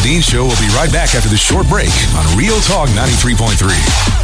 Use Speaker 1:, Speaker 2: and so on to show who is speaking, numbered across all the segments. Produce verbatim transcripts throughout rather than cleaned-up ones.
Speaker 1: Dean Show will be right back after this short break on Real Talk ninety-three point three.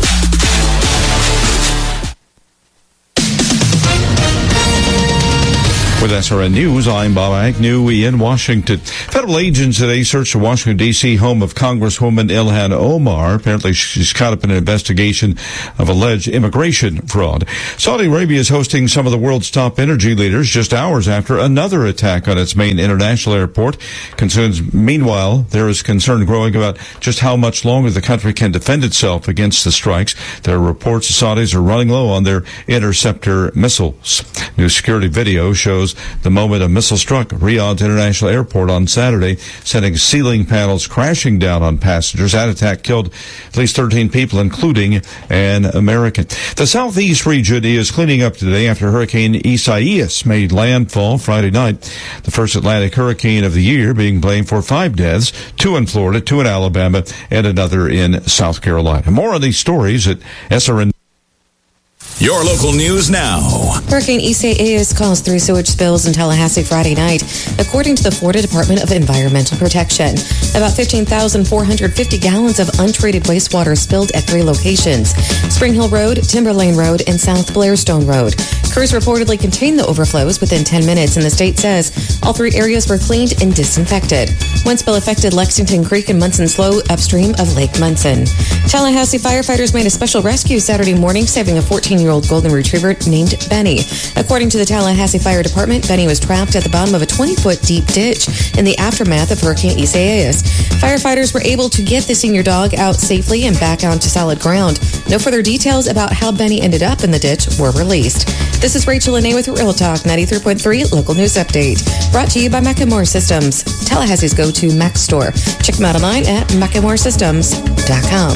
Speaker 2: With S R N News, I'm Bob Agnew in Washington. Federal agents today searched the Washington, D C home of Congresswoman Ilhan Omar. Apparently, she's caught up in an investigation of alleged immigration fraud. Saudi Arabia is hosting some of the world's top energy leaders just hours after another attack on its main international airport. Concerns, meanwhile, there is concern growing about just how much longer the country can defend itself against the strikes. There are reports the Saudis are running low on their interceptor missiles. New security video shows the moment a missile struck Riyadh International Airport on Saturday, sending ceiling panels crashing down on passengers. That attack killed at least thirteen people, including an American. The southeast region is cleaning up today after Hurricane Isaias made landfall Friday night. The first Atlantic hurricane of the year, being blamed for five deaths, two in Florida, two in Alabama, and another in South Carolina. More on these stories at S R N.
Speaker 1: Your local news now.
Speaker 3: Hurricane Isaias caused three sewage spills in Tallahassee Friday night, according to the Florida Department of Environmental Protection. About fifteen thousand four hundred fifty gallons of untreated wastewater spilled at three locations: Spring Hill Road, Timberlane Road, and South Blairstone Road. Crews reportedly contained the overflows within ten minutes, and the state says all three areas were cleaned and disinfected. One spill affected Lexington Creek and Munson Slough upstream of Lake Munson. Tallahassee firefighters made a special rescue Saturday morning, saving a fourteen-year-old golden retriever named Benny. According to the Tallahassee Fire Department, Benny was trapped at the bottom of a twenty-foot deep ditch in the aftermath of Hurricane Isaias. Firefighters were able to get the senior dog out safely and back onto solid ground. No further details about how Benny ended up in the ditch were released. This is Rachel Lene with Real Talk ninety-three point three Local News Update. Brought to you by Macklemore Systems, Tallahassee's go-to Mac store. Check them out online at macklemore systems dot com.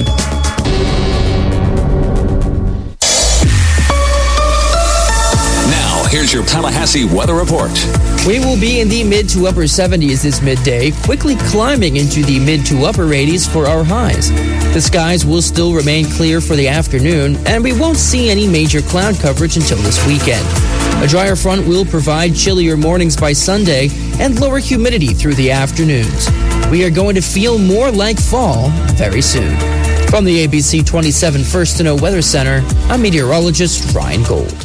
Speaker 1: Here's your Tallahassee weather report.
Speaker 4: We will be in the mid to upper seventies this midday, quickly climbing into the mid to upper eighties for our highs. The skies will still remain clear for the afternoon, and we won't see any major cloud coverage until this weekend. A drier front will provide chillier mornings by Sunday and lower humidity through the afternoons. We are going to feel more like fall very soon. From the A B C twenty-seven First to Know Weather Center, I'm meteorologist Ryan Gold.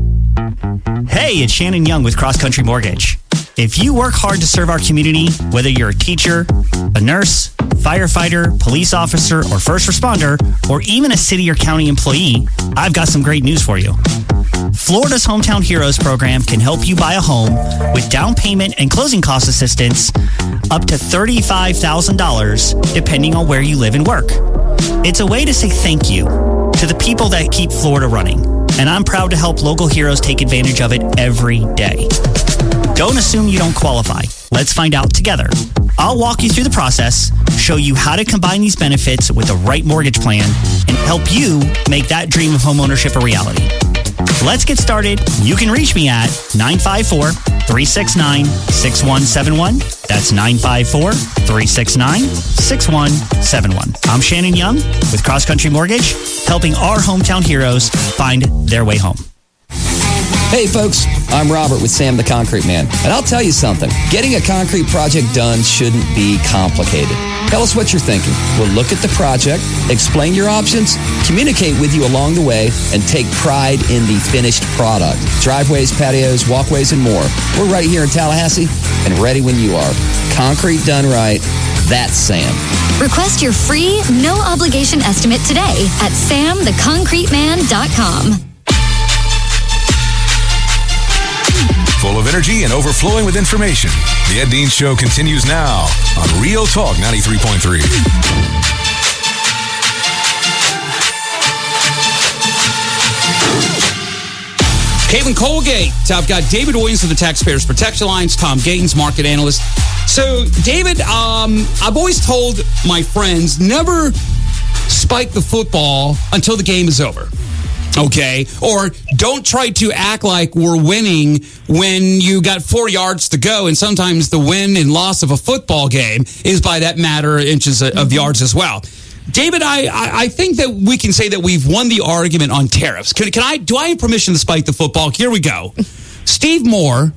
Speaker 5: Hey, it's Shannon Young with Cross Country Mortgage. If you work hard to serve our community, whether you're a teacher, a nurse, firefighter, police officer, or first responder, or even a city or county employee, I've got some great news for you. Florida's Hometown Heroes program can help you buy a home with down payment and closing cost assistance up to thirty-five thousand dollars, depending on where you live and work. It's a way to say thank you to the people that keep Florida running, and I'm proud to help local heroes take advantage of it every day. Don't assume you don't qualify. Let's find out together. I'll walk you through the process, show you how to combine these benefits with the right mortgage plan, and help you make that dream of homeownership a reality. Let's get started. You can reach me at nine five four, three six nine, six one seven one. That's nine five four, three six nine, six one seven one. I'm Shannon Young with Cross Country Mortgage, helping our hometown heroes find their way home.
Speaker 6: Hey folks, I'm Robert with Sam the Concrete Man, and I'll tell you something. Getting a concrete project done shouldn't be complicated. Tell us what you're thinking. We'll look at the project, explain your options, communicate with you along the way, and take pride in the finished product. Driveways, patios, walkways, and more. We're right here in Tallahassee and ready when you are. Concrete done right, that's Sam.
Speaker 7: Request your free, no-obligation estimate today at sam the concrete man dot com.
Speaker 1: Full of energy and overflowing with information. The Ed Dean Show continues now on Real Talk ninety-three point three.
Speaker 8: Caitlin Colgate. I've got David Williams of the Taxpayers Protection Alliance, Tom Gatens, market analyst. So, David, um, I've always told my friends, never spike the football until the game is over. Okay, or don't try to act like we're winning when you got four yards to go, and sometimes the win and loss of a football game is by that matter inches of mm-hmm. yards as well. David, I, I think that we can say that we've won the argument on tariffs. Can, can I? Do I have permission to spike the football? Here we go. Steve Moore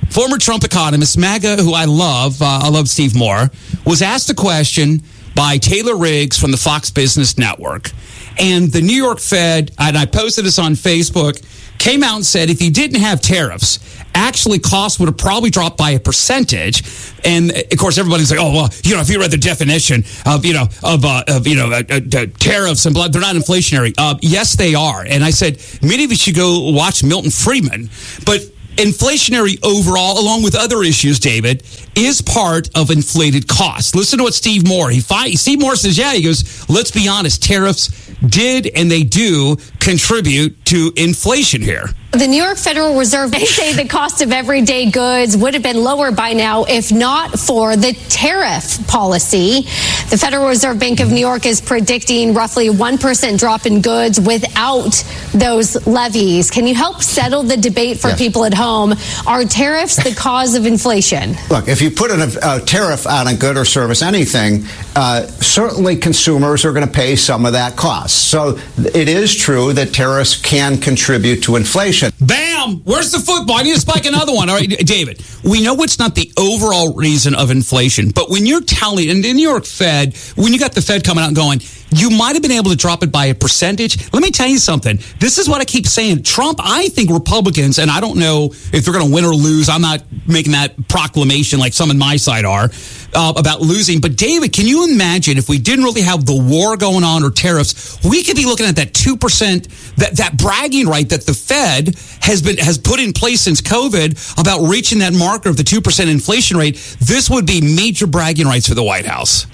Speaker 8: former Trump economist, MAGA, who I love, uh, I love Steve Moore, was asked a question by Taylor Riggs from the Fox Business Network. And the New York Fed, and I posted this on Facebook, came out and said if you didn't have tariffs, actually costs would have probably dropped by a percentage. And of course, everybody's like, oh, well, you know, if you read the definition of, you know, of, uh, of you know, uh, uh, tariffs and blah, they're not inflationary. Uh, yes, they are. And I said, many of you should go watch Milton Friedman. But inflationary overall, along with other issues, David, is part of inflated costs. Listen to what Steve Moore, he fi- Steve Moore says, yeah, he goes, let's be honest, tariffs did and they do contribute to inflation here.
Speaker 9: The New York Federal Reserve, they say the cost of everyday goods would have been lower by now if not for the tariff policy. The Federal Reserve Bank of New York is predicting roughly a one percent drop in goods without those levies. Can you help settle the debate for yes. people at home? Are tariffs the cause of inflation?
Speaker 10: Look, if you put a, a tariff on a good or service, anything, uh, certainly consumers are going to pay some of that cost. So it is true that tariffs can contribute to inflation.
Speaker 8: Bam! Where's the football? I need to spike another one. All right, David, we know it's not the overall reason of inflation, but when you're telling, and the New York Fed, when you got the Fed coming out and going, you might have been able to drop it by a percentage. Let me tell you something. This is what I keep saying. Trump, I think Republicans, and I don't know if they're going to win or lose. I'm not making that proclamation like some on my side are uh, about losing. But David, can you imagine if we didn't really have the war going on or tariffs, we could be looking at that two percent, that, that bragging right that the Fed has been has put in place since COVID about reaching that marker of the two percent inflation rate. This would be major bragging rights for the White House.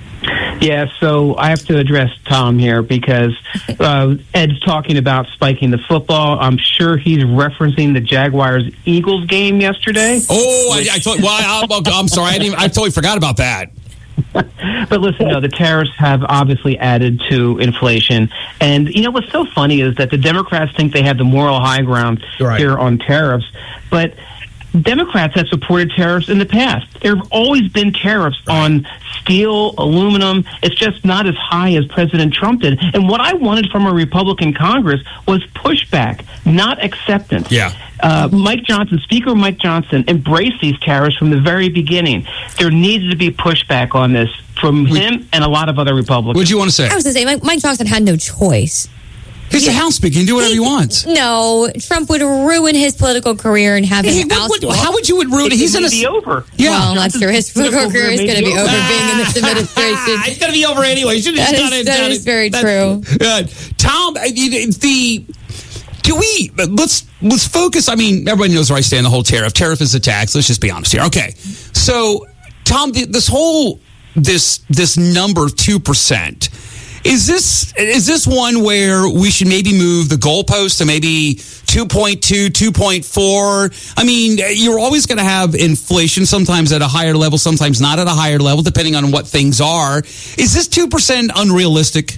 Speaker 11: Yeah, so I have to address Tom here because uh, Ed's talking about spiking the football. I'm sure he's referencing the Jaguars-Eagles game yesterday.
Speaker 8: Oh, I, I thought. Well, I, I'm sorry, I, didn't, I totally forgot about that.
Speaker 11: But listen, no, the tariffs have obviously added to inflation. And, you know, what's so funny is that the Democrats think they have the moral high ground right. here on tariffs. But Democrats have supported tariffs in the past. There have always been tariffs right. on steel, aluminum. It's just not as high as President Trump did. And what I wanted from a Republican Congress was pushback, not acceptance.
Speaker 8: Yeah.
Speaker 11: Uh, Mike Johnson, Speaker Mike Johnson, embraced these tariffs from the very beginning. There needs to be pushback on this from
Speaker 8: Would,
Speaker 11: him and a lot of other Republicans.
Speaker 8: What do you want to say?
Speaker 12: I was going to say, Mike, Mike Johnson had no choice.
Speaker 8: He's the House Speaker. He can do whatever he, he wants.
Speaker 12: No, Trump would ruin his political career and have him
Speaker 8: out. How would you would ruin it? He's going to
Speaker 11: be over.
Speaker 8: Yeah,
Speaker 12: well, I'm not sure his political career is going to be over ah, being in this administration.
Speaker 8: It's going to be over anyway.
Speaker 12: That is, it, that is very true.
Speaker 8: Uh, Tom, the do we let's let's focus. I mean, everybody knows where I stand. The whole tariff. Tariff is a tax. Let's just be honest here. Okay, so Tom, this whole this this number of two percent. Is this is this one where we should maybe move the goalpost to maybe two point two, two point four? I mean, you're always going to have inflation, sometimes at a higher level, sometimes not at a higher level, depending on what things are. Is this two percent unrealistic?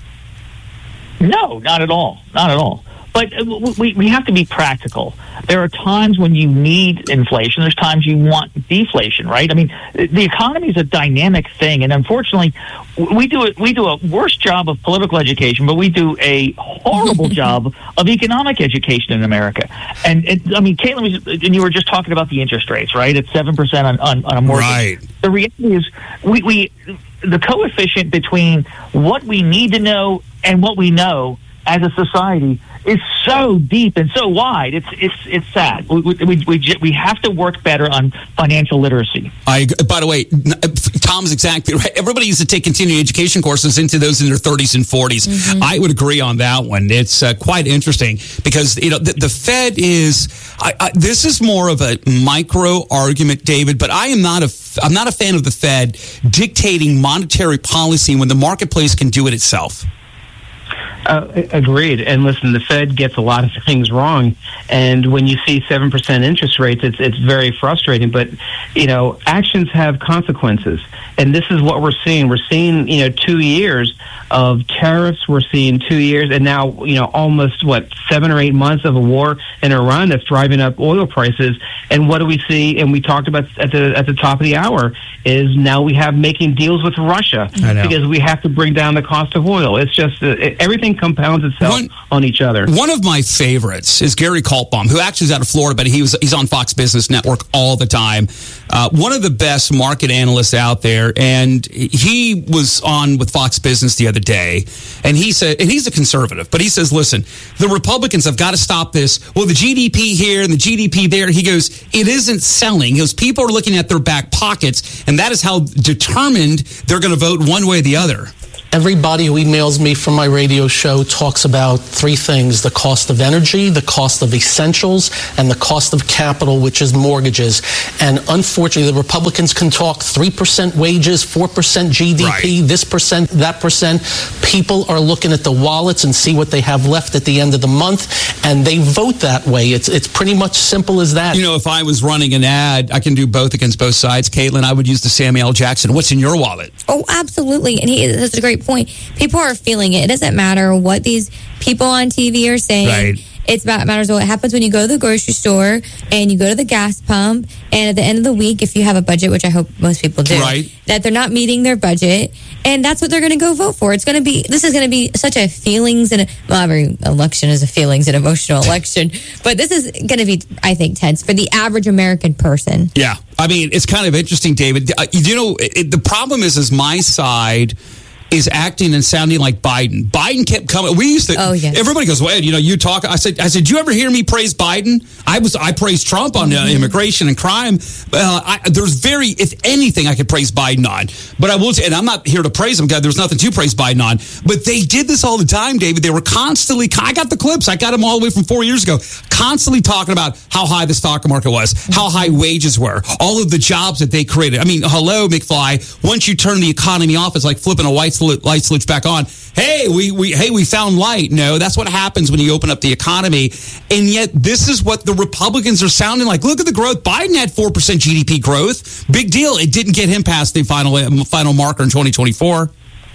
Speaker 13: No, not at all. Not at all. But we, we have to be practical. There are times when you need inflation. There's times you want deflation, right? I mean, the economy is a dynamic thing, and unfortunately, we do it. We do a worse job of political education, but we do a horrible job of economic education in America. And, and I mean, Caitlin, and you were just talking about the interest rates, right? It's seven percent on, on, on a mortgage.
Speaker 8: Right.
Speaker 13: The reality is, we, we the coefficient between what we need to know and what we know as a society is so deep and so wide. It's it's it's sad. We we we, we have to work better on financial literacy.
Speaker 8: I. By the way, Tom's exactly right. Everybody needs to take continuing education courses into those in their thirties and forties. Mm-hmm. I would agree on that one. It's uh, quite interesting because you know the, the Fed is. I, I, this is more of a micro argument, David. But I am not a. I'm not a fan of the Fed dictating monetary policy when the marketplace can do it itself.
Speaker 11: Uh, agreed. And listen, the Fed gets a lot of things wrong. And when you see seven percent interest rates, it's it's very frustrating. But, you know, actions have consequences. And this is what we're seeing. We're seeing, you know, two years of tariffs. We're seeing two years and now, you know, almost, what, seven or eight months of a war in Iran that's driving up oil prices. And what do we see? And we talked about at the at the top of the hour is now we have making deals with Russia because we have to bring down the cost of oil. It's just uh, everything compounds itself
Speaker 8: one,
Speaker 11: on each other.
Speaker 8: One of my favorites is Gary Kaltbaum, who actually is out of Florida, but he was he's on Fox Business Network all the time. Uh, one of the best market analysts out there, and he was on with Fox Business the other day, and he said, and he's a conservative, but he says, listen, the Republicans have got to stop this. Well, the G D P here and the G D P there, he goes, it isn't selling. He goes, people are looking at their back pockets, and that is how determined they're going to vote one way or the other.
Speaker 14: Everybody who emails me from my radio show talks about three things: the cost of energy, the cost of essentials, and the cost of capital, which is mortgages. And unfortunately, the Republicans can talk three percent wages, four percent G D P, right. this percent, that percent. People are looking at the wallets and see what they have left at the end of the month, and they vote that way. It's it's pretty much simple as that.
Speaker 8: You know, if I was running an ad, I can do both against both sides. Caitlin, I would use the Samuel L. Jackson. What's in your wallet?
Speaker 12: Oh, absolutely. And he has a great point. People are feeling it. It doesn't matter what these people on T V are saying.
Speaker 8: Right.
Speaker 12: It's about matters what happens when you go to the grocery store and you go to the gas pump, and at the end of the week, if you have a budget, which I hope most people do,
Speaker 8: right.
Speaker 12: that they're not meeting their budget, and that's what they're going to go vote for. It's going to be this is going to be such a feelings and a, well, every election is a feelings and emotional election, but this is going to be, I think, tense for the average American person.
Speaker 8: Yeah, I mean, it's kind of interesting, David. You know, it, the problem is, is my side is acting and sounding like Biden. Biden kept coming. We used to.
Speaker 12: Oh, yes.
Speaker 8: Everybody goes, well, you know, you talk. I said, I said, did you ever hear me praise Biden? I was, I praised Trump on uh,
Speaker 12: Mm-hmm.
Speaker 8: immigration and crime. Uh, I, there's very, if anything, I could praise Biden on. But I will say, and I'm not here to praise him, God. There's nothing to praise Biden on. But they did this all the time, David. They were constantly. I got the clips. I got them all the way from four years ago. Constantly talking about how high the stock market was, how high wages were, all of the jobs that they created. I mean, hello, McFly. Once you turn the economy off, it's like flipping a white light switch back on. Hey, we, we hey we found light. No, that's what happens when you open up the economy. And yet, this is what the Republicans are sounding like. Look at the growth. Biden had four percent G D P growth. Big deal. It didn't get him past the final final marker in twenty twenty-four.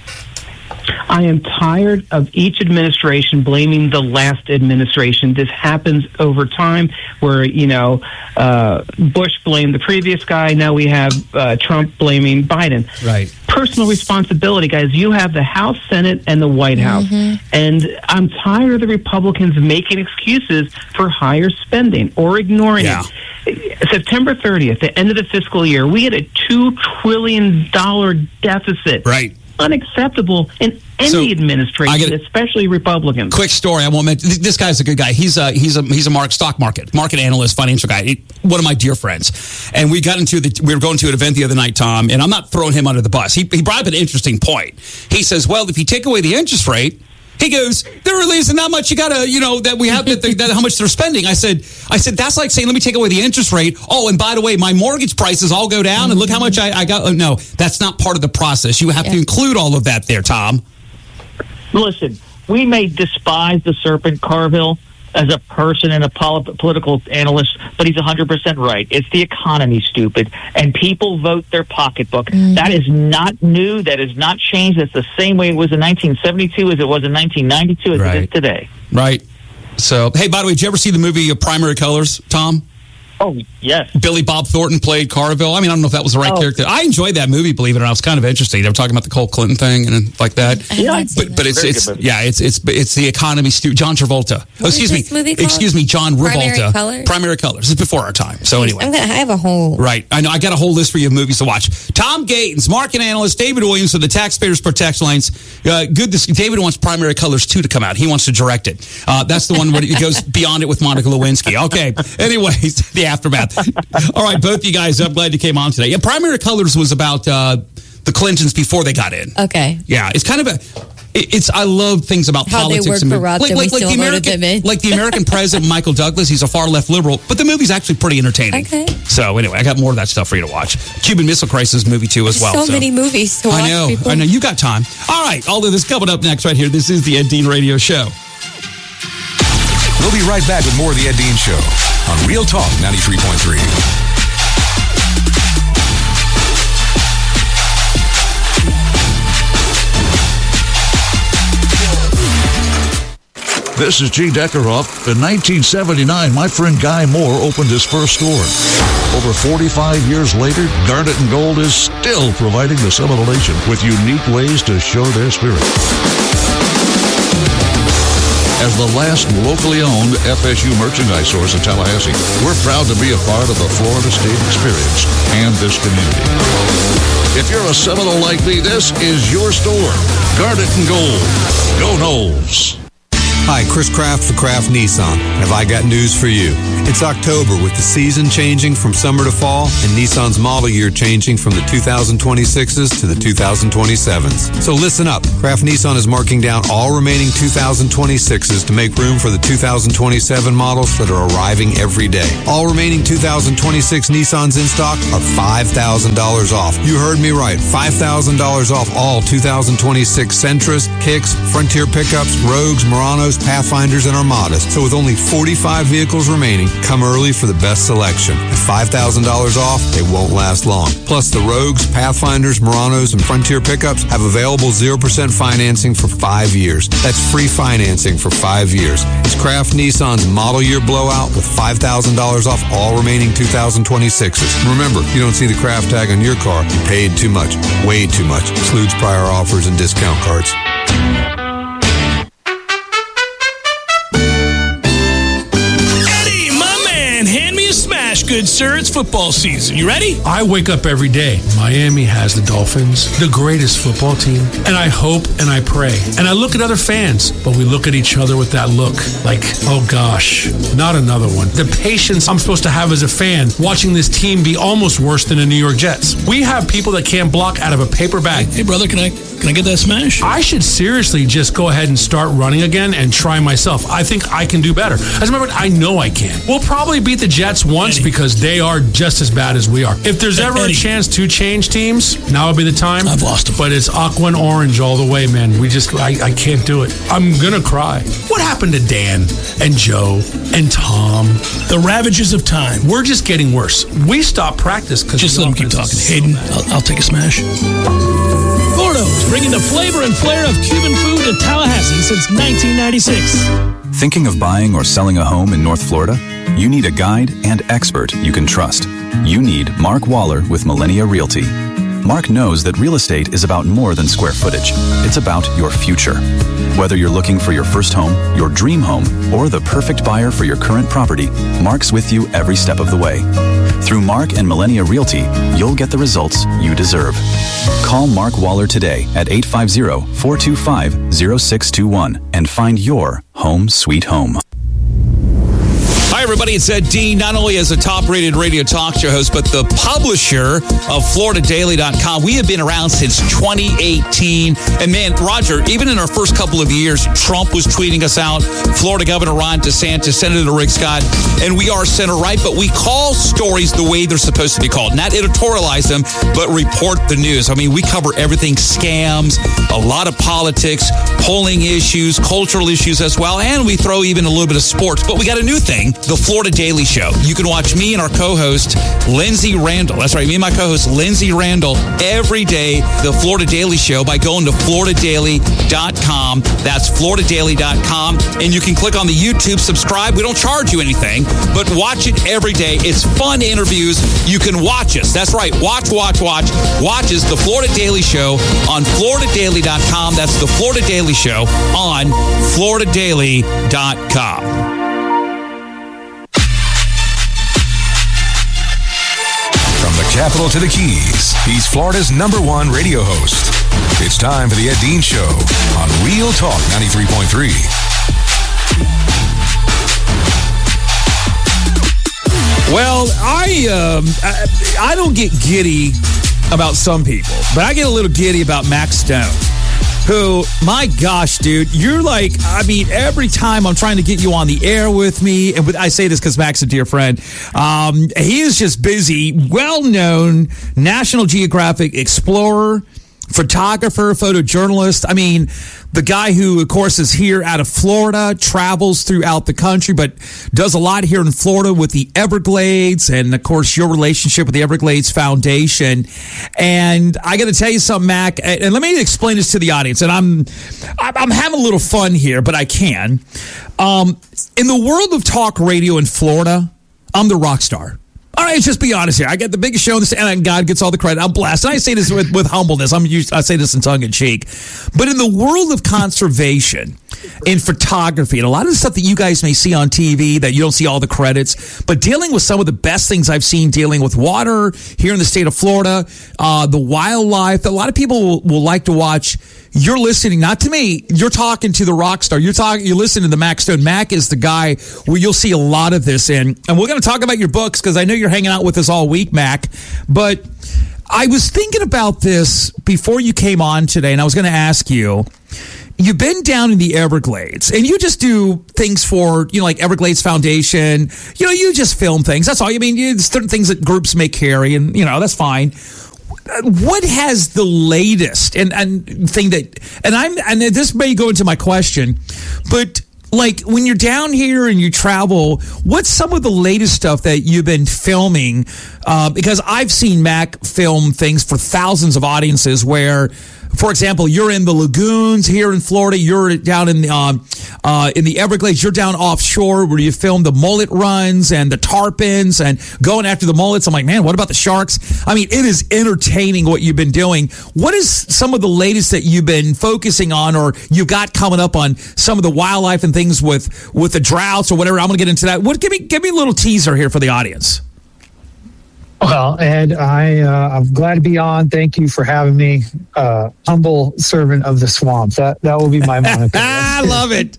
Speaker 11: I am tired of each administration blaming the last administration. This happens over time where, you know, uh, Bush blamed the previous guy. Now we have uh, Trump blaming Biden.
Speaker 8: Right.
Speaker 11: Personal responsibility, guys. You have the House, Senate, and the White House.
Speaker 12: Mm-hmm.
Speaker 11: And I'm tired of the Republicans making excuses for higher spending or ignoring
Speaker 8: Yeah.
Speaker 11: it. September thirtieth, the end of the fiscal year, we had a two trillion dollars deficit.
Speaker 8: Right.
Speaker 11: Unacceptable in any
Speaker 8: So,
Speaker 11: administration,
Speaker 8: I get-
Speaker 11: especially Republicans.
Speaker 8: Quick story. I won't mention. This guy's a good guy. He's a he's a he's a mark stock market market analyst, financial guy. He- one of my dear friends. And we got into the we were going to an event the other night, Tom. And I'm not throwing him under the bus. He he brought up an interesting point. He says, well, if you take away the interest rate. He goes, there really isn't that much you gotta, you know, that we have that, that how much they're spending. I said, I said that's like saying, let me take away the interest rate. Oh, and by the way, my mortgage prices all go down, and look how much I, I got. Oh, no, that's not part of the process. You have
Speaker 12: Yeah.
Speaker 8: to include all of that there, Tom.
Speaker 13: Listen, we may despise the Serpent Carville as a person and a pol- political analyst, but he's one hundred percent right. It's the economy, stupid, and people vote their pocketbook.
Speaker 12: Mm.
Speaker 13: That is not new. That has not changed. It's the same way it was in nineteen seventy-two as it was in nineteen ninety-two as
Speaker 8: Right.
Speaker 13: it is today.
Speaker 8: Right. So, hey, by the way, did you ever see the movie uh, Primary Colors, Tom?
Speaker 13: Oh, yes.
Speaker 8: Billy Bob Thornton played Carville. I mean, I don't know if that was the right
Speaker 13: Oh.
Speaker 8: character. I enjoyed that movie, believe it or not. It was kind of interesting. They were talking about the Cole Clinton thing and like that.
Speaker 12: I have
Speaker 13: Yeah,
Speaker 12: not seen
Speaker 8: But but
Speaker 12: that.
Speaker 8: it's
Speaker 13: Very
Speaker 8: it's
Speaker 13: good movie.
Speaker 8: yeah it's it's it's the economy. Stu- John Travolta. Oh,
Speaker 12: What is
Speaker 8: excuse
Speaker 12: this
Speaker 8: me.
Speaker 12: movie called?
Speaker 8: Excuse me, John
Speaker 12: Primary
Speaker 8: Travolta.
Speaker 12: Colors?
Speaker 8: Primary Colors. It's before our time. So anyway.
Speaker 12: I'm gonna. I have a whole.
Speaker 8: Right. I know. I got a whole list for you of movies to watch. Tom Gatens, market analyst, David Williams of the Taxpayers Protect Alliance. Uh, good. This, David wants Primary Colors two to come out. He wants to direct it. Uh, that's the one where it goes beyond it with Monica Lewinsky. Okay. Anyways, the aftermath. All right, both you guys, I'm glad you came on today. Yeah, Primary Colors was about uh, the Clintons before they got in.
Speaker 12: Okay.
Speaker 8: Yeah, it's kind of a. it- It's I love things about
Speaker 12: How they
Speaker 8: politics
Speaker 12: work
Speaker 8: and
Speaker 12: corrupt and we still
Speaker 8: the
Speaker 12: voted
Speaker 8: American
Speaker 12: them in.
Speaker 8: like the American president Michael Douglas. He's a far left liberal, but the movie's actually pretty entertaining.
Speaker 12: Okay.
Speaker 8: So anyway, I got more of that stuff for you to watch. Cuban Missile Crisis movie too as well.
Speaker 12: so, many movies to watch.
Speaker 8: I know.
Speaker 12: people.
Speaker 8: I know. You got time. All right. All of this coming up next right here. This is the Ed Dean Radio Show.
Speaker 1: We'll be right back with more of the Ed Dean Show on Real Talk ninety-three point three.
Speaker 15: This is G. Deckerhoff. In nineteen seventy-nine, my friend Guy Moore opened his first store. Over forty-five years later, Garnet and Gold is still providing the Seminole Nation with unique ways to show their spirit. As the last locally owned F S U merchandise source in Tallahassee, we're proud to be a part of the Florida State experience and this community. If you're a Seminole like me, this is your store. Guard it in gold. Go Noles.
Speaker 16: Hi, Chris Kraft for Kraft Nissan. Have I got news for you? It's October with the season changing from summer to fall and Nissan's model year changing from the two thousand twenty-sixes to the two thousand twenty-sevens. So listen up. Kraft Nissan is marking down all remaining two thousand twenty-sixes to make room for the two thousand twenty-seven models that are arriving every day. All remaining two thousand twenty-six Nissans in stock are five thousand dollars off. You heard me right. five thousand dollars off all two thousand twenty-six Sentras, Kicks, Frontier pickups, Rogues, Muranos, Pathfinders, and Armadas. So with only forty-five vehicles remaining, come early for the best selection. At five thousand dollars off, they won't last long. Plus, the Rogues, Pathfinders, Muranos, and Frontier pickups have available zero percent financing for five years. That's free financing for five years. It's Kraft Nissan's model year blowout with five thousand dollars off all remaining two thousand twenty-sixes. Remember, you don't see the Kraft tag on your car, you paid too much. Way too much. Excludes prior offers and discount cards.
Speaker 17: Good, sir. It's football season. You ready?
Speaker 18: I wake up every day. Miami has the Dolphins, the greatest football team. And I hope and I pray. And I look at other fans, but we look at each other with that look like, oh gosh, not another one. The patience I'm supposed to have as a fan watching this team be almost worse than the New York Jets. We have people that can't block out of a paper bag.
Speaker 17: Hey, brother, can I can I get that smash?
Speaker 18: I should seriously just go ahead and start running again and try myself. I think I can do better. As a matter of fact, I know I can. We'll probably beat the Jets once Eddie. because they are just as bad as we are. If there's ever Eddie. a chance to change teams, now would be the time.
Speaker 17: I've lost them.
Speaker 18: But it's aqua and orange all the way, man. We just, I, I can't do it. I'm going to cry. What happened to Dan and Joe and Tom?
Speaker 17: The ravages of time.
Speaker 18: We're just getting worse. We stopped practice because
Speaker 17: Just let them keep talking. Hayden, I'll, I'll take a smash. Flordo's bringing the flavor and flair of Cuban food to Tallahassee since nineteen ninety-six.
Speaker 19: Thinking of buying or selling a home in North Florida? You need a guide and expert you can trust. You need Mark Waller with Millennia Realty. Mark knows that real estate is about more than square footage. It's about your future. Whether you're looking for your first home, your dream home, or the perfect buyer for your current property, Mark's with you every step of the way. Through Mark and Millennia Realty, you'll get the results you deserve. Call Mark Waller today at eight five zero, four two five, zero six two one and find your home sweet home.
Speaker 8: Hi, everybody. It's Ed Dean, not only as a top-rated radio talk show host, but the publisher of Florida Daily dot com. We have been around since twenty eighteen. And, man, Roger, even in our first couple of years, Trump was tweeting us out, Florida Governor Ron DeSantis, Senator Rick Scott, and we are center-right, but we call stories the way they're supposed to be called. Not editorialize them, but report the news. I mean, we cover everything, scams, a lot of politics, polling issues, cultural issues as well, and we throw even a little bit of sports. But we got a new thing. The Florida Daily Show. You can watch me and our co-host, Lindsay Randall. That's right, me and my co-host, Lindsay Randall, every day, the Florida Daily Show, by going to Florida Daily dot com. That's Florida Daily dot com. And you can click on the YouTube, subscribe. We don't charge you anything, but watch it every day. It's fun interviews. You can watch us. That's right. Watch, watch, watch. Watch us, the Florida Daily Show on Florida Daily dot com. That's the Florida Daily Show on Florida Daily dot com.
Speaker 1: From the capital to the Keys, he's Florida's number one radio host. It's time for the Ed Dean Show on Real Talk ninety-three point three.
Speaker 8: Well, I, um, I I don't get giddy about some people, but I get a little giddy about Max Stone. Who, my gosh, dude, you're like, I mean, every time I'm trying to get you on the air with me, and I say this because Max is a dear friend, um, he is just busy, well-known National Geographic explorer, photographer, photojournalist. I mean, the guy who, of course, is here out of Florida, travels throughout the country, but does a lot here in Florida with the Everglades and, of course, your relationship with the Everglades Foundation. And I got to tell you something, Mac, and let me explain this to the audience. And I'm I'm having a little fun here, but I can. Um, in the world of talk radio in Florida, I'm the rock star. All right, just be honest here. I get the biggest show in this, and God gets all the credit. I'm blessed. And I say this with, with humbleness. I'm used, I say this in tongue in cheek. But in the world of conservation,
Speaker 20: in photography and a lot of the stuff that you guys may see on T V that you don't see all the credits, but dealing with some of the best things I've seen dealing with water here in the state of Florida, uh, the wildlife. A lot of people will, will like to watch. You're listening, not to me. You're talking to the rock star. You're talking. You're listening to the Mac Stone. Mac is the guy where you'll see a lot of this in, and we're going to talk about your books because I know you're hanging out with us all week, Mac. But I was thinking about this before you came on today, and I was going to ask you. You've been down in the Everglades, and you just do things for, you know, like Everglades Foundation. You know, you just film things. That's all. I mean, you, certain things that groups may carry, and, you know, that's fine. What has the latest and, and thing that, and I'm, and this may go into my question, but like when you're down here and you travel, what's some of the latest stuff that you've been filming? Uh, because I've seen Mac film things for thousands of audiences where, for example, you're in the lagoons here in Florida. You're down in the um, uh, in the Everglades. You're down offshore where you film the mullet runs and the tarpons and going after the mullets. I'm like, man, what about the sharks? I mean, it is entertaining what you've been doing. What is some of the latest that you've been focusing on, or you got coming up on some of the wildlife and things with with the droughts or whatever? I'm going to get into that. What? Give me give me a little teaser here for the audience.
Speaker 21: Well, Ed, I, uh, I'm glad to be on. Thank you for having me. Uh, humble servant of the swamp. That that will be my moniker.
Speaker 20: I love it.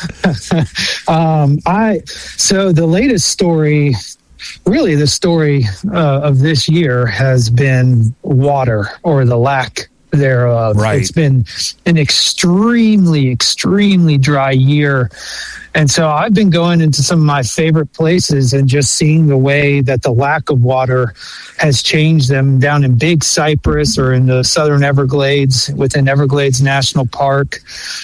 Speaker 21: um, I so the latest story, really the story uh, of this year has been water or the lack thereof.
Speaker 20: Right.
Speaker 21: It's been an extremely, extremely dry year. And so I've been going into some of my favorite places and just seeing the way that the lack of water has changed them down in Big Cypress or in the Southern Everglades within Everglades National Park.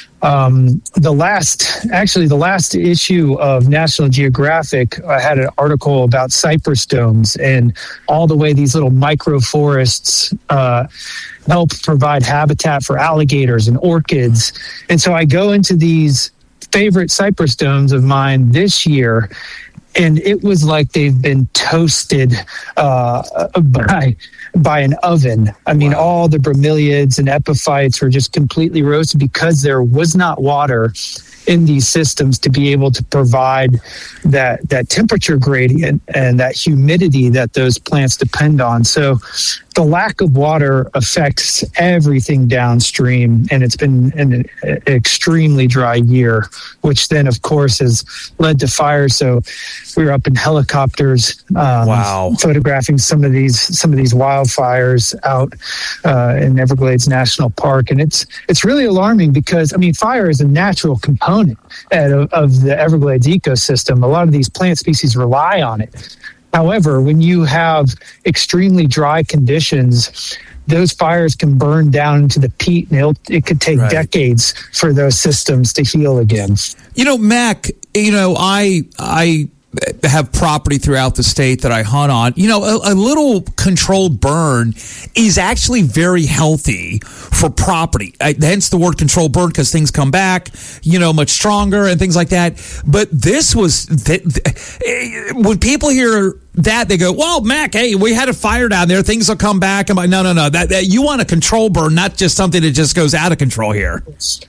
Speaker 21: Um, the last, actually the last issue of National Geographic, I had an article about cypress domes and all the way these little microforests uh, help provide habitat for alligators and orchids. And so I go into these favorite cypress domes of mine this year, and it was like they've been toasted uh, by by an oven. I mean, wow. All the bromeliads and epiphytes were just completely roasted because there was not water in these systems to be able to provide that that temperature gradient and that humidity that those plants depend on. So the lack of water affects everything downstream, and it's been an extremely dry year, which then, of course, has led to fires. So we were up in helicopters, um, wow. photographing some of these some of these wildfires out uh, in Everglades National Park, and it's it's really alarming because I mean, fire is a natural component of, of the Everglades ecosystem. A lot of these plant species rely on it. However, when you have extremely dry conditions, those fires can burn down into the peat, and it'll, it could take right. decades for those systems to heal again.
Speaker 20: You know, Mac, you know, I I have property throughout the state that I hunt on. You know, a, a little controlled burn is actually very healthy for property. I, hence the word controlled burn, because things come back, you know, much stronger and things like that. But this was, th- th- when people hear that, they go, well, Mac, hey, we had a fire down there. Things will come back. I'm like, no, no, no. That, that you want a control burn, not just something that just goes out of control here.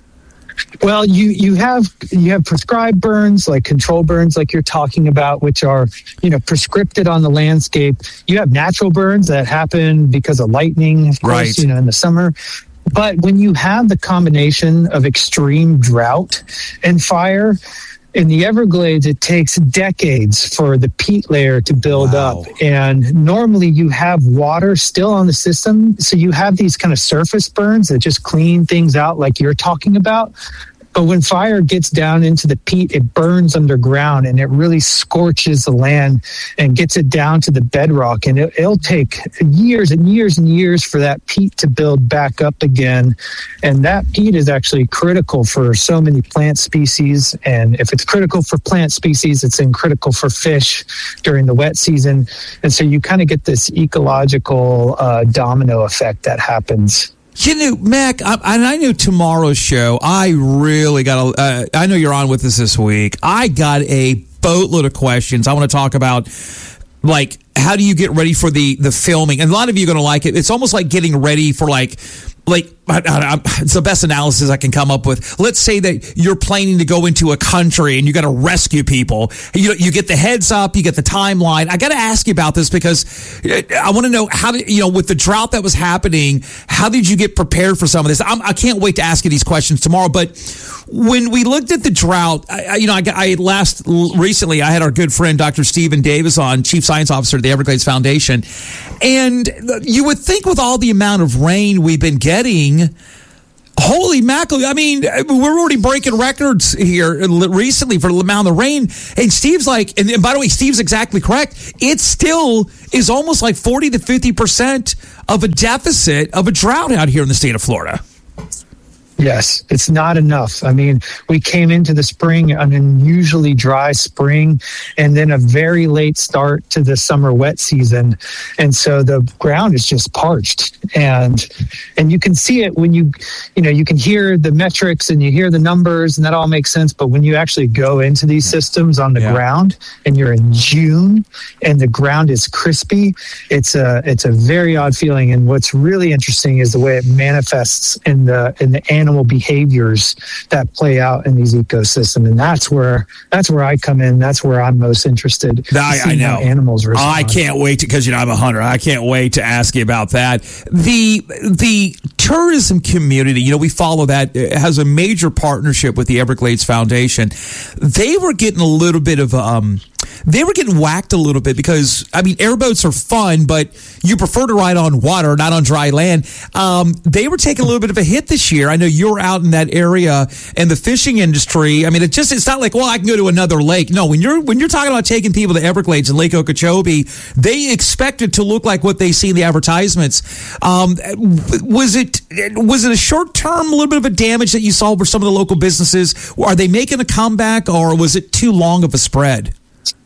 Speaker 21: Well, you, you have you have prescribed burns, like control burns, like you're talking about, which are, you know, prescripted on the landscape. You have natural burns that happen because of lightning, of course, right. you know, in the summer. But when you have the combination of extreme drought and fire, in the Everglades, it takes decades for the peat layer to build wow. up. And normally you have water still on the system. So you have these kind of surface burns that just clean things out like you're talking about. But when fire gets down into the peat, it burns underground and it really scorches the land and gets it down to the bedrock. And it, it'll take years and years and years for that peat to build back up again. And that peat is actually critical for so many plant species. And if it's critical for plant species, it's then critical for fish during the wet season. And so you kind of get this ecological uh, domino effect that happens.
Speaker 20: You know, Mac, I, and I knew tomorrow's show, I really got a, uh, I know you're on with us this week. I got a boatload of questions. I want to talk about, like, how do you get ready for the, the filming? And a lot of you are going to like it. It's almost like getting ready for, like, like I, I, it's the best analysis I can come up with. Let's say that you're planning to go into a country and you got to rescue people. You you get the heads up, you get the timeline. I got to ask you about this because I want to know how did, you know, with the drought that was happening, how did you get prepared for some of this? I'm, I can't wait to ask you these questions tomorrow. But when we looked at the drought, I, I, you know, I, I last recently I had our good friend Doctor Stephen Davis on, Chief Science Officer at the Everglades Foundation, and you would think with all the amount of rain we've been getting, holy mackerel, I mean, we're already breaking records here recently for the amount of rain. And Steve's like, and, and by the way, Steve's exactly correct. It still is almost like forty to fifty percent of a deficit of a drought out here in the state of Florida.
Speaker 21: Yes, it's not enough. I mean, we came into the spring, an unusually dry spring, and then a very late start to the summer wet season. And so the ground is just parched. And and you can see it when you, you know, you can hear the metrics and you hear the numbers, and that all makes sense. But when you actually go into these systems on the yeah. ground and you're in June and the ground is crispy, it's a it's a very odd feeling. And what's really interesting is the way it manifests in the in the animal behaviors that play out in these ecosystems, and that's where that's where I come in. That's where I'm most interested.
Speaker 20: I, I know
Speaker 21: animals respond.
Speaker 20: I can't wait because you know I'm a hunter. I can't wait to ask you about that. The the tourism community, you know, we follow that. It has a major partnership with the Everglades Foundation. They were getting a little bit of um. They were getting whacked a little bit because, I mean, airboats are fun, but you prefer to ride on water, not on dry land. Um, they were taking a little bit of a hit this year. I know you're out in that area, and the fishing industry, I mean, it just, it's not like, well, I can go to another lake. No, when you're, when you're talking about taking people to Everglades and Lake Okeechobee, they expect it to look like what they see in the advertisements. Um, was it, was it a short term, a little bit of a damage that you saw for some of the local businesses? Are they making a comeback, or was it too long of a spread?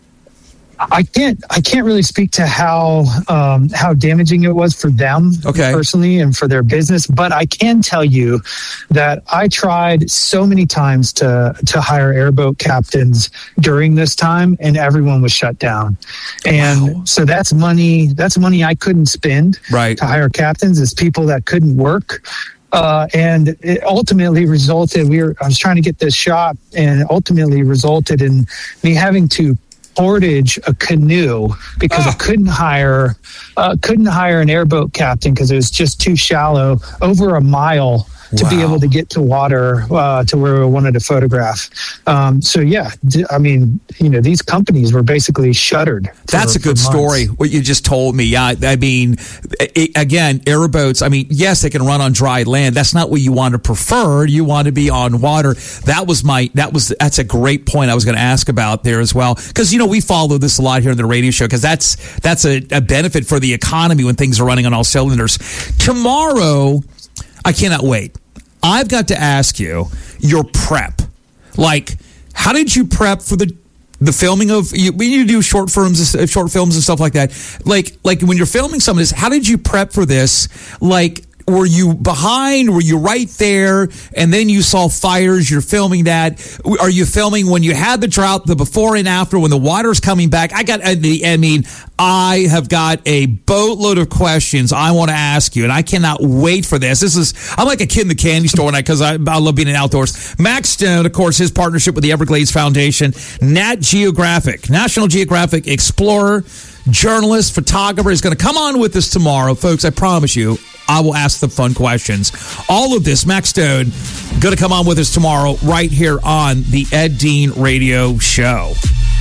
Speaker 21: I can't. I can't really speak to how um, how damaging it was for them
Speaker 20: okay.
Speaker 21: personally and for their business. But I can tell you that I tried so many times to to hire airboat captains during this time, and everyone was shut down. And wow. so that's money. That's money I couldn't spend
Speaker 20: right.
Speaker 21: to hire captains. It's people that couldn't work. Uh, and it ultimately resulted. We were. I was trying to get this shot, and it ultimately resulted in me having to portage a canoe because oh. I couldn't hire uh, couldn't hire an airboat captain because it was just too shallow over a mile to wow. be able to get to water uh, to where we wanted to photograph. Um, so yeah, d- I mean, you know, these companies were basically shuttered. For,
Speaker 20: That's a good story. What you just told me. Yeah, I mean, it, again, airboats. I mean, yes, they can run on dry land. That's not what you want to prefer. You want to be on water. That was my. That was. That's a great point. I was going to ask about there as well because you know we follow this a lot here on the radio show because that's that's a, a benefit for the economy when things are running on all cylinders. Tomorrow, I cannot wait. I've got to ask you your prep. Like, how did you prep for the the filming of? You, when you do short films, short films and stuff like that. Like, like when you're filming some of this, how did you prep for this? Like, were you behind? Were you right there? And then you saw fires. You're filming that. Are you filming when you had the drought, the before and after, when the water's coming back? I got. I mean, I have got a boatload of questions I want to ask you, and I cannot wait for this. This is. I'm like a kid in the candy store because I, I love being in outdoors. Max Stone, of course, his partnership with the Everglades Foundation, Nat Geographic, National Geographic Explorer, journalist, photographer, is going to come on with us tomorrow, folks. I promise you. I will ask the fun questions. All of this, Max Stone, going to come on with us tomorrow right here on the Ed Dean Radio Show.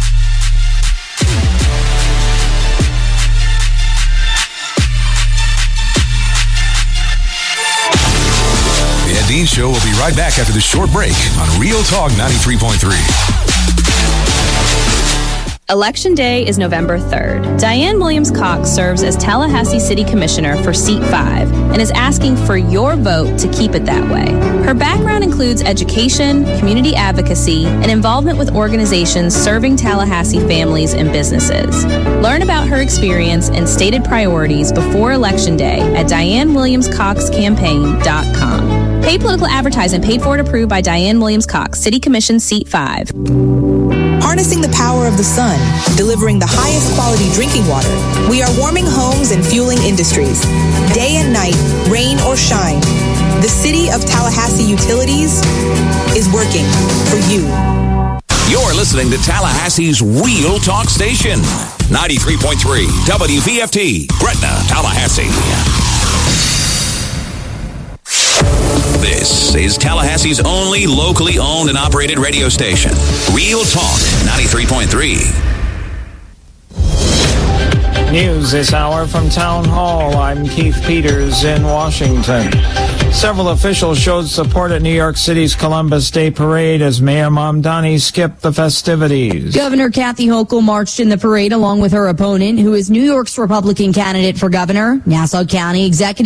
Speaker 1: The Ed Dean Show will be right back after this short break on Real Talk ninety-three point three.
Speaker 2: Election Day is November third. Diane Williams-Cox serves as Tallahassee City Commissioner for Seat five and is asking for your vote to keep it that way. Her background includes education, community advocacy, and involvement with organizations serving Tallahassee families and businesses. Learn about her experience and stated priorities before Election Day at diane williams cox campaign dot com. Paid political advertising paid for and approved by Diane Williams-Cox, City Commission Seat five.
Speaker 22: Harnessing the power of the sun, delivering the highest quality drinking water, we are warming homes and fueling industries. Day and night, rain or shine, The City of Tallahassee Utilities is working for you.
Speaker 3: You're listening to Tallahassee's Real Talk Station. ninety-three point three W V F T, Gretna, Tallahassee. This is Tallahassee's only locally owned and operated radio station. Real Talk ninety-three point three.
Speaker 4: News this hour from Town Hall. I'm Keith Peters in Washington. Several officials showed support at New York City's Columbus Day Parade as Mayor Mamdani skipped the festivities.
Speaker 23: Governor Kathy Hochul marched in the parade along with her opponent, who is New York's Republican candidate for governor, Nassau County Executive